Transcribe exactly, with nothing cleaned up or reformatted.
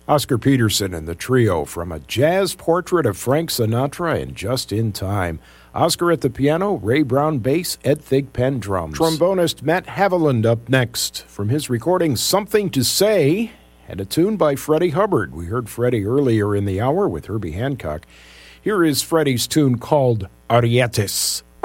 Oscar Peterson and the trio from A Jazz Portrait of Frank Sinatra and Just in Time. Oscar at the piano, Ray Brown bass, Ed Thigpen drums. Trombonist Matt Haviland up next from his recording Something to Say, and a tune by Freddie Hubbard. We heard Freddie earlier in the hour with Herbie Hancock. Here is Freddie's tune called Arietes.